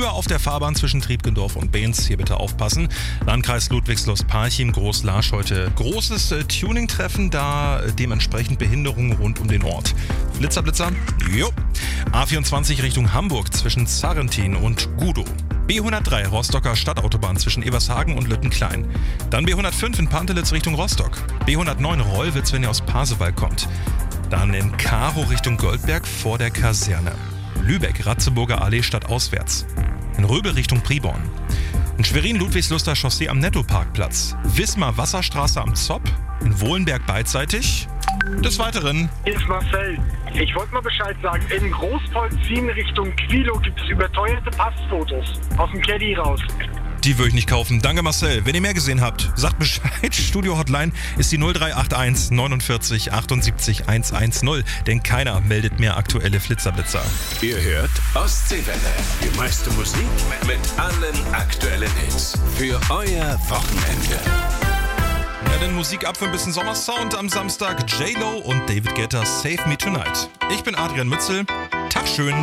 Unruhe auf der Fahrbahn zwischen Triebgendorf und Behnz. Hier bitte aufpassen. Landkreis Ludwigslust-Parchim, Groß-Larsch heute großes Tuning-Treffen, da dementsprechend Behinderungen rund um den Ort. Blitzer. Jo. A24 Richtung Hamburg zwischen Zarrentin und Gudow. B103 Rostocker Stadtautobahn zwischen Evershagen und Lüttenklein. Dann B105 in Pantelitz Richtung Rostock. B109 Rollwitz, wenn ihr aus Pasewalk kommt. Dann in Karow Richtung Goldberg vor der Kaserne. Lübeck Ratzeburger Allee stadtauswärts. In Röbel Richtung Priborn. In Schwerin Ludwigsluster Chaussee am Nettoparkplatz. Wismar Wasserstraße am Zopp. In Wohlenberg beidseitig. Des Weiteren. Hier ist Marcel. Ich wollte mal Bescheid sagen. In Großpolzin Richtung Quilo gibt es überteuerte Passfotos. Aus dem Caddy raus. Die würde ich nicht kaufen. Danke Marcel. Wenn ihr mehr gesehen habt, sagt Bescheid. Studio Hotline ist die 0381 49 78 110. Denn keiner meldet mehr aktuelle Flitzerblitzer. Ihr hört Ostseewelle. Die meiste Musik mit allen aktuellen Hits. Für euer Wochenende. Ja, denn Musik ab für ein bisschen Sommersound am Samstag. J-Lo und David Guetta Save Me Tonight. Ich bin Adrian Mützel. Tag schön.